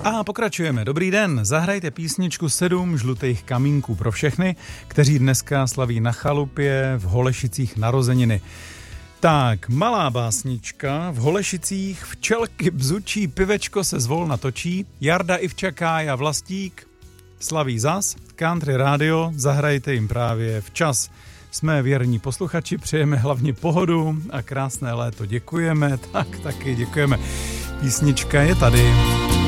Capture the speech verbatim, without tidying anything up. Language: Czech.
A pokračujeme. Dobrý den, zahrajte písničku Sedm žlutých kamínků pro všechny, kteří dneska slaví na chalupě v Holešicích narozeniny. Tak, malá básnička, v Holešicích včelky bzučí, pivečko se zvolna točí, Jarda Ivča Kája Vlastík slaví zas, Country Radio, zahrajte jim právě včas. Jsme věrní posluchači, přejeme hlavně pohodu a krásné léto. Děkujeme, tak taky děkujeme. Písnička je tady.